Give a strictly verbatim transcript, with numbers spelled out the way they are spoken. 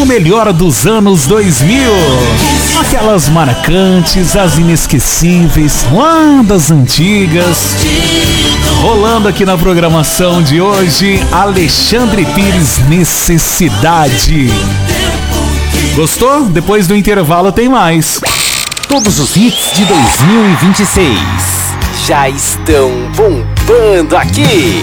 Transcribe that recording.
do melhor dos anos dois mil. Aquelas marcantes, as inesquecíveis, lá das antigas. Rolando aqui na programação de hoje, Alexandre Pires, Necessidade. Gostou? Depois do intervalo tem mais. Todos os hits de dois mil e vinte e seis já estão bombando aqui.